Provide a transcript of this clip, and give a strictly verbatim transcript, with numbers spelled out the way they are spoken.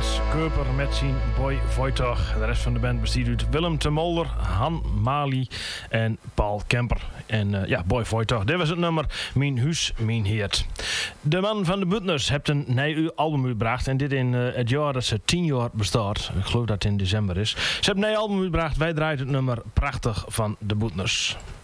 Hans Keuper met zijn Boy Voitag. De rest van de band bestaat uit Willem te Molder, Han Mali en Paul Kemper. En uh, ja, Boy Voitag, dit was het nummer Mijn Huis, Mijn Heert. De man van de Buttners heeft een nieuw album uitgebracht. En dit in uh, het jaar dat ze tien jaar bestaat. Ik geloof dat het in december is. Ze hebben een nieuw album uitgebracht. Wij draaien het nummer Prachtig van de Buttners.